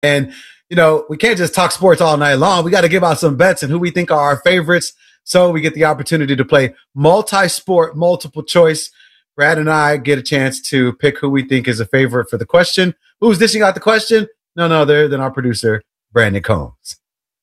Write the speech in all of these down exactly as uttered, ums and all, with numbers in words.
And, you know, we can't just talk sports all night long. We got to give out some bets and who we think are our favorites. So we get the opportunity to play multi-sport, multiple choice. Brad and I get a chance to pick who we think is a favorite for the question. Who's dishing out the question? None other than our producer, Brandon Combs.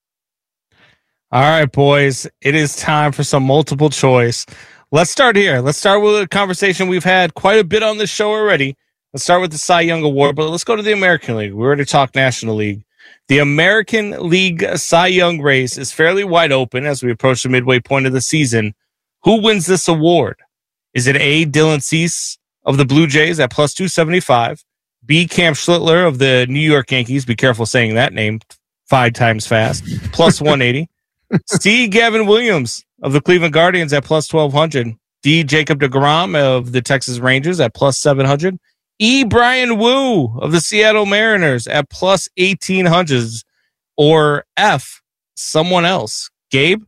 All right, boys, it is time for some multiple choice. Let's start here. Let's start with a conversation we've had quite a bit on this show already. Let's start with the Cy Young Award, but let's go to the American League. We already talked National League. The American League Cy Young race is fairly wide open as we approach the midway point of the season. Who wins this award? Is it A, Dylan Cease of the Blue Jays at plus two seventy-five, B, Cam Schlittler of the New York Yankees, be careful saying that name five times fast, plus one eighty, C, Gavin Williams of the Cleveland Guardians at plus twelve hundred, D, Jacob deGrom of the Texas Rangers at plus seven hundred, E, Brian Wu of the Seattle Mariners at plus eighteen hundred, or F, someone else. Gabe?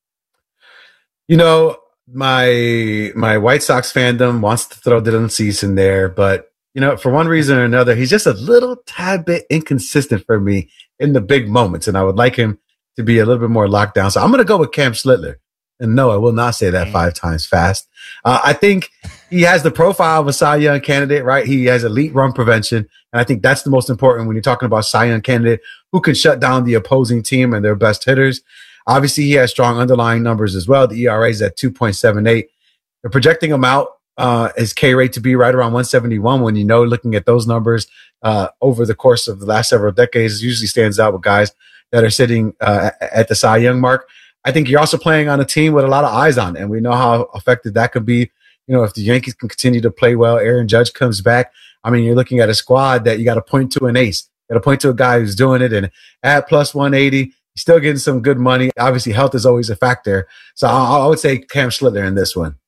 You know, my my White Sox fandom wants to throw Dylan Cease in there, but, you know, for one reason or another, he's just a little tad bit inconsistent for me in the big moments, and I would like him to be a little bit more locked down. So I'm going to go with Cam Schlittler. And no, I will not say that five times fast. Uh, I think he has the profile of a Cy Young candidate, right? He has elite run prevention. And I think that's the most important when you're talking about Cy Young candidate who can shut down the opposing team and their best hitters. Obviously, he has strong underlying numbers as well. The E R A is at two point seven eight. They're projecting him out, uh, his K rate to be right around one seventy-one when, you know, looking at those numbers uh, over the course of the last several decades, it usually stands out with guys that are sitting uh, at the Cy Young mark. I think you're also playing on a team with a lot of eyes on it, and we know how effective that could be. You know, if the Yankees can continue to play well, Aaron Judge comes back. I mean, you're looking at a squad that you got to point to an ace. You got to point to a guy who's doing it, and at plus one eighty, he's still getting some good money. Obviously, health is always a factor. So I, I would say Cam Schlittler in this one.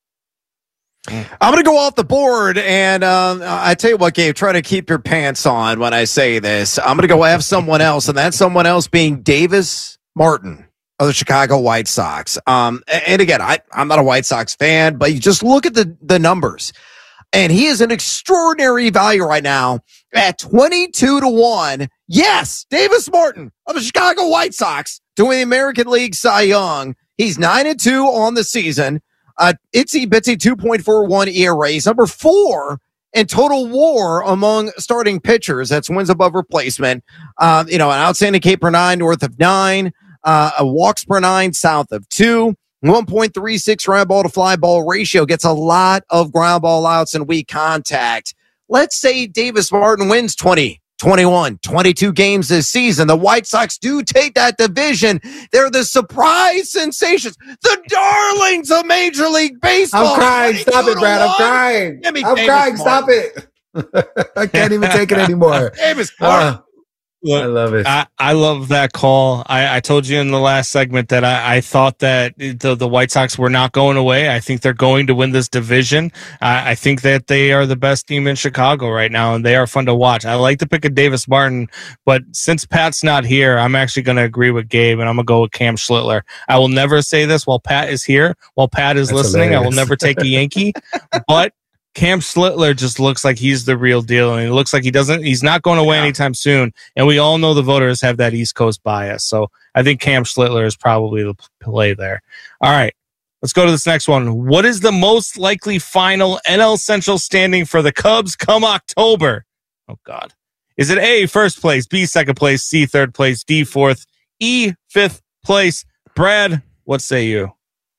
I'm going to go off the board, and um, I tell you what, Gabe, try to keep your pants on when I say this. I'm going to go have someone else, and that someone else being Davis Martin of the Chicago White Sox. Um, and again, I, I'm not a White Sox fan, but you just look at the, the numbers, and he is an extraordinary value right now at twenty-two to one. Yes, Davis Martin of the Chicago White Sox doing the American League Cy Young. He's nine and two on the season. Uh, itsy bitsy two point four one E R A. He's number four in total WAR among starting pitchers. That's wins above replacement. Uh, you know, an outstanding K per nine north of nine, uh, a walks per nine south of two, one point three six ground ball to fly ball ratio, gets a lot of ground ball outs and weak contact. Let's say Davis Martin wins twenty, twenty-one, twenty-two games this season. The White Sox do take that division. They're the surprise sensations, the darlings of Major League Baseball. I'm crying. Stop it, Brad. I'm crying. I'm Davis crying. Martin. Stop it. I can't even take it anymore. Davis Martin. Uh, Look, I love it. I, I love that call. I, I told you in the last segment that I, I thought that the, the White Sox were not going away. I think they're going to win this division. I, I think that they are the best team in Chicago right now, and they are fun to watch. I like to pick a Davis Martin, but since Pat's not here, I'm actually going to agree with Gabe, and I'm going to go with Cam Schlittler. I will never say this while Pat is here. While Pat is That's listening, hilarious. I will never take a Yankee, but Cam Schlittler just looks like he's the real deal, and it looks like he doesn't. He's not going away yeah. anytime soon. And we all know the voters have that East Coast bias, so I think Cam Schlittler is probably the play there. All right, let's go to this next one. What is the most likely final N L Central standing for the Cubs come October? Oh God, is it A, first place, B, second place, C, third place, D, fourth, E, fifth place? Brad, what say you?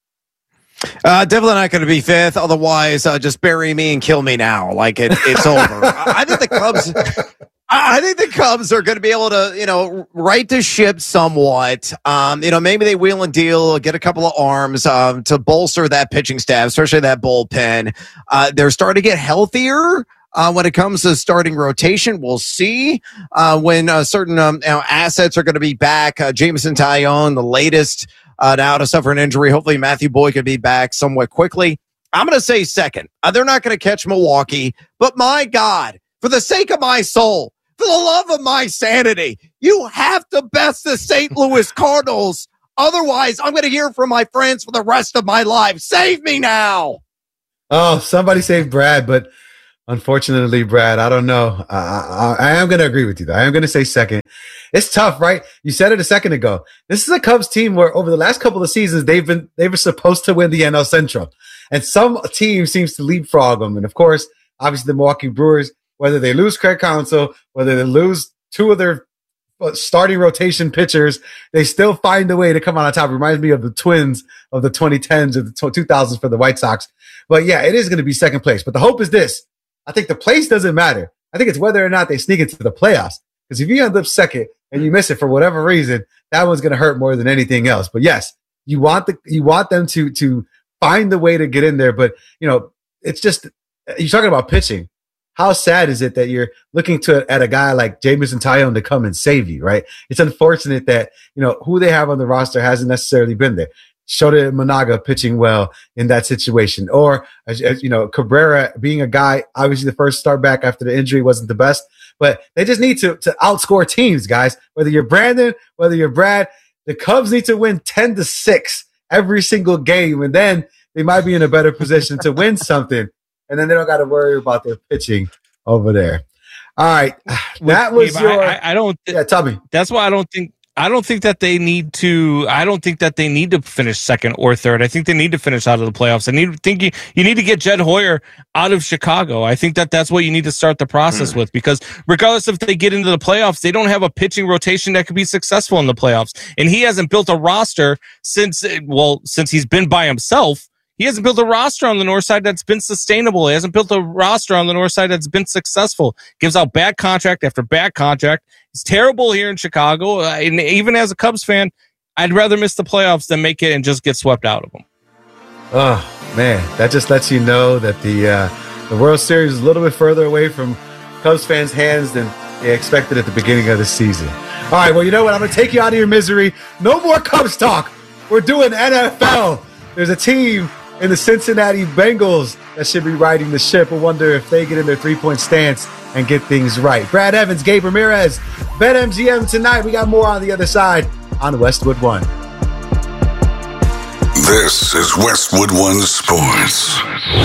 Uh, definitely not going to be fifth. Otherwise, uh, just bury me and kill me now. Like it, it's over. I, I think the Cubs. I think the Cubs are going to be able to, you know, right the ship somewhat. Um, you know, maybe they wheel and deal, get a couple of arms um, to bolster that pitching staff, especially that bullpen. Uh, they're starting to get healthier. Uh, when it comes to starting rotation, we'll see uh, when uh, certain um, you know, assets are going to be back. Uh, Jameson Taillon, the latest. Uh, now to suffer an injury. Hopefully Matthew Boyd could be back somewhat quickly. I'm going to say second. Uh, they're not going to catch Milwaukee, but my God, for the sake of my soul, for the love of my sanity, you have to best the Saint Louis Cardinals. Otherwise, I'm going to hear from my friends for the rest of my life. Save me now. Oh, somebody save Brad, but Unfortunately, Brad, I don't know. I, I, I am going to agree with you, though. I am going to say second. It's tough, right? You said it a second ago. This is a Cubs team where over the last couple of seasons, they've been they were supposed to win the N L Central. And some team seems to leapfrog them. And, of course, obviously the Milwaukee Brewers, whether they lose Craig Counsell, whether they lose two of their starting rotation pitchers, they still find a way to come out on top. It reminds me of the Twins of the twenty tens or the two thousands for the White Sox. But, yeah, it is going to be second place. But the hope is this. I think the place doesn't matter. I think it's whether or not they sneak into the playoffs. Because if you end up second and you miss it for whatever reason, that one's going to hurt more than anything else. But yes, you want the you want them to to find the way to get in there. But you know, it's just you're talking about pitching. How sad is it that you're looking to at a guy like Jameson Taillon to come and save you? Right? It's unfortunate that you know who they have on the roster hasn't necessarily been there. Shota Imanaga pitching well in that situation. Or, as, as, you know, Cabrera being a guy, obviously the first start back after the injury wasn't the best, but they just need to, to outscore teams, guys. Whether you're Brandon, whether you're Brad, the Cubs need to win ten to six every single game, and then they might be in a better position to win something. And then they don't got to worry about their pitching over there. All right. That was Dave, your, I, I don't, th- yeah, tell me. That's why I don't think, I don't think that they need to. I don't think that they need to finish second or third. I think they need to finish out of the playoffs. I need think you, you need to get Jed Hoyer out of Chicago. I think that that's what you need to start the process mm. with, because regardless if they get into the playoffs, they don't have a pitching rotation that could be successful in the playoffs. And he hasn't built a roster since well since he's been by himself. He hasn't built a roster on the north side that's been sustainable. He hasn't built a roster on the north side that's been successful. Gives out bad contract after bad contract. He's terrible here in Chicago. Uh, and even as a Cubs fan, I'd rather miss the playoffs than make it and just get swept out of them. Oh, man. That just lets you know that the uh, the World Series is a little bit further away from Cubs fans' hands than they expected at the beginning of the season. All right, well, you know what? I'm going to take you out of your misery. No more Cubs talk. We're doing N F L. There's a team in the Cincinnati Bengals that should be riding the ship. I wonder if they get in their three-point stance and get things right. Brad Evans, Gabe Ramirez, BetMGM tonight. We got more on the other side on Westwood One. This is Westwood One Sports.